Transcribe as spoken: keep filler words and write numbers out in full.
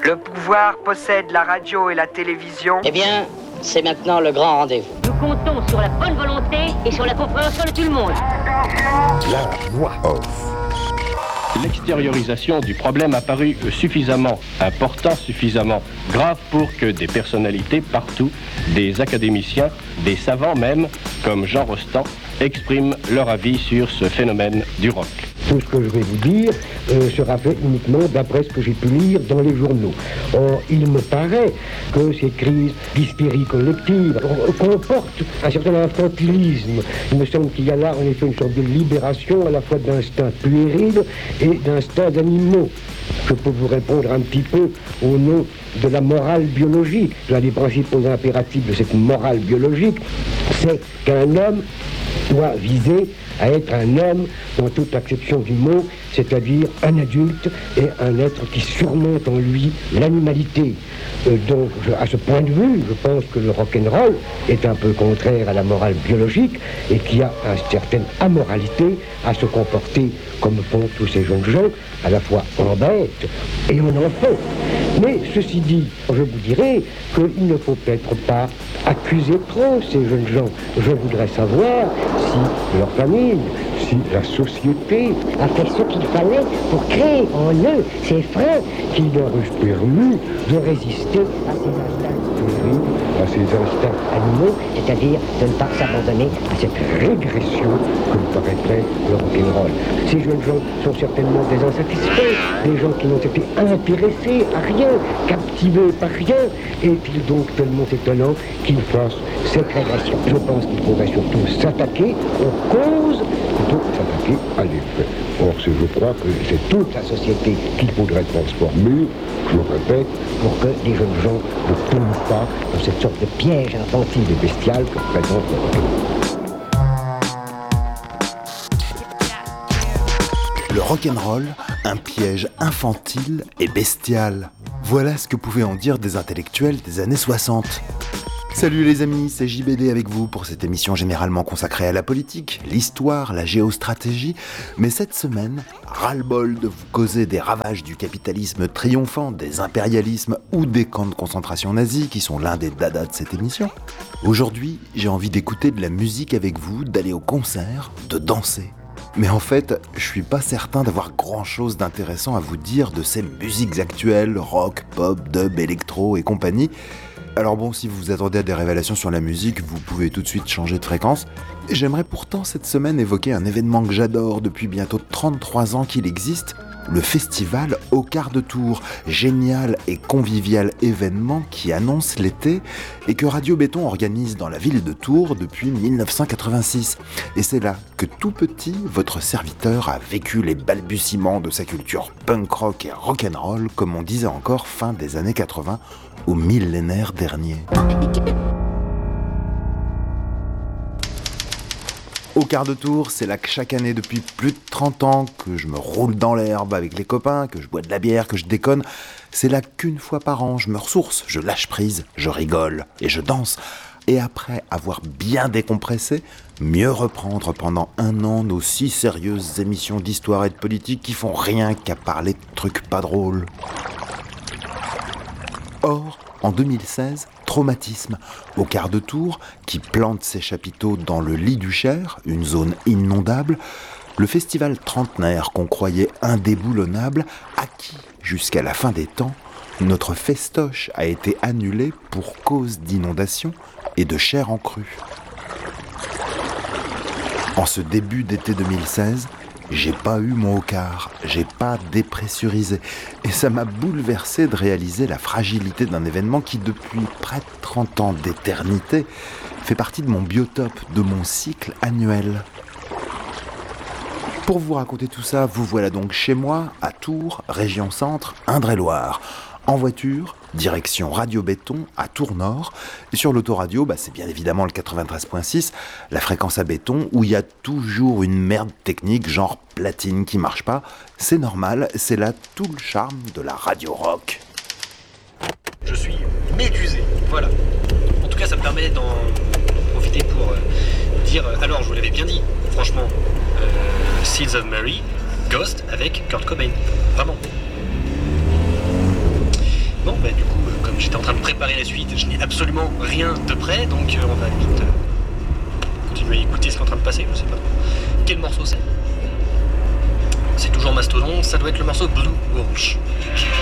Le pouvoir possède la radio et la télévision. Eh bien, c'est maintenant le grand rendez-vous. Nous comptons sur la bonne volonté et sur la compréhension de tout le monde. La voix off. L'extériorisation du problème a paru suffisamment important, suffisamment grave pour que des personnalités partout, des académiciens, des savants même, comme Jean Rostand, expriment leur avis sur ce phénomène du rock. Tout ce que je vais vous dire euh, sera fait uniquement d'après ce que j'ai pu lire dans les journaux. Or, il me paraît que ces crises d'hystérie collective comportent un certain infantilisme. Il me semble qu'il y a là en effet une sorte de libération à la fois d'instincts puérils et d'instincts animaux. Je peux vous répondre un petit peu au nom de la morale biologique. L'un des principaux impératifs de cette morale biologique, c'est qu'un homme doit viser à être un homme dans toute acception du mot, c'est-à-dire un adulte et un être qui surmonte en lui l'animalité. Euh, donc, je, à ce point de vue, je pense que le rock'n'roll est un peu contraire à la morale biologique et qu'il y a une certaine amoralité à se comporter comme font tous ces jeunes gens, à la fois en bête et en enfant. Mais ceci dit, je vous dirais qu'il ne faut peut-être pas accuser trop ces jeunes gens. Je voudrais savoir si leur famille, si la société a fait ce qu'il fallait pour créer en eux ces freins qui leur eussent permis de résister à ces instincts puérils, à ces instincts animaux, c'est-à-dire de ne pas s'abandonner à cette régression que me paraîtrait le rock'n'roll. Ces jeunes gens sont certainement des insatisfaits, des gens qui n'ont été intéressés à rien, captivés par rien. Est-il donc tellement étonnant qu'ils fassent cette régression? Je pense qu'il faudrait surtout s'attaquer aux causes plutôt que s'attaquer à l'effet. Or, c'est, je crois que c'est toute la société qu'il faudrait transformer, je le répète, pour que les jeunes gens ne tombent pas dans cette sorte de piège infantile et bestial que présente le rock'n'roll. Le rock'n'roll, un piège infantile et bestial. Voilà ce que pouvaient en dire des intellectuels des années soixante. Salut les amis, c'est J B D avec vous pour cette émission généralement consacrée à la politique, l'histoire, la géostratégie. Mais cette semaine, ras-le-bol de vous causer des ravages du capitalisme triomphant, des impérialismes ou des camps de concentration nazis qui sont l'un des dadas de cette émission. Aujourd'hui, j'ai envie d'écouter de la musique avec vous, d'aller au concert, de danser. Mais en fait, je suis pas certain d'avoir grand-chose d'intéressant à vous dire de ces musiques actuelles, rock, pop, dub, électro et compagnie. Alors bon, si vous vous attendez à des révélations sur la musique, vous pouvez tout de suite changer de fréquence. J'aimerais pourtant cette semaine évoquer un événement que j'adore depuis bientôt trente-trois ans qu'il existe, le festival Au Quart de Tour, génial et convivial événement qui annonce l'été et que Radio Béton organise dans la ville de Tours depuis dix-neuf cent quatre-vingt-six. Et c'est là que tout petit, votre serviteur a vécu les balbutiements de sa culture punk rock et rock'n'roll, comme on disait encore fin des années quatre-vingts, au millénaire dernier. Au Quart de Tour, c'est là que chaque année depuis plus de trente ans que je me roule dans l'herbe avec les copains, que je bois de la bière, que je déconne. C'est là qu'une fois par an, je me ressource, je lâche prise, je rigole et je danse. Et après avoir bien décompressé, mieux reprendre pendant un an nos si sérieuses émissions d'histoire et de politique qui font rien qu'à parler de trucs pas drôles. Or, en deux mille seize, traumatisme. Au Quart de Tour, qui plante ses chapiteaux dans le lit du Cher, une zone inondable, le festival trentenaire qu'on croyait indéboulonnable, acquis jusqu'à la fin des temps, notre festoche a été annulé pour cause d'inondation et de chair en crue. En ce début d'été deux mille seize, j'ai pas eu mon Au-Quart, j'ai pas dépressurisé. Et ça m'a bouleversé de réaliser la fragilité d'un événement qui, depuis près de trente ans d'éternité, fait partie de mon biotope, de mon cycle annuel. Pour vous raconter tout ça, vous voilà donc chez moi, à Tours, région centre, Indre-et-Loire. En voiture, direction Radio Béton à Tours-Nord. Et sur l'autoradio, bah, c'est bien évidemment le quatre-vingt-treize virgule six, la fréquence à béton, où il y a toujours une merde technique, genre platine qui marche pas. C'est normal, c'est là tout le charme de la radio rock. Je suis médusé, voilà. En tout cas, ça me permet d'en profiter pour euh, dire, euh, alors je vous l'avais bien dit, franchement, euh, Seeds of Mary, Ghost avec Kurt Cobain, vraiment. préparer la suite, je n'ai absolument rien de prêt, donc euh, on va vite euh, continuer à écouter ce qui est en train de passer, je sais pas quel morceau c'est. C'est toujours Mastodon, ça doit être le morceau Blue Walsh.